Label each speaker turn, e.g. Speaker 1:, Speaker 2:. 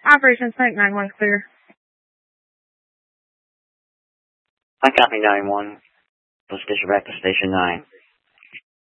Speaker 1: Operations Tank 9-1 clear.
Speaker 2: I copy 9-1. Let's dispatch back to Station 9.